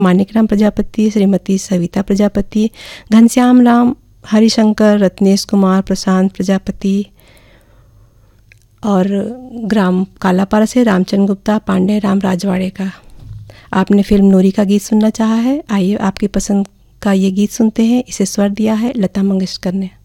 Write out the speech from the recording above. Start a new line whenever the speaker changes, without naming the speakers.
मानिकराम प्रजापति, श्रीमती सविता प्रजापति, घनश्याम राम, हरिशंकर, रत्नेश कुमार, प्रशांत प्रजापति और ग्राम कालापारा से रामचंद्र गुप्ता, पांडे राम राजवाड़े का। आपने फिल्म नूरी का गीत सुनना चाहा है। आइए आपकी पसंद का ये गीत सुनते हैं। इसे स्वर दिया है लता मंगेशकर ने।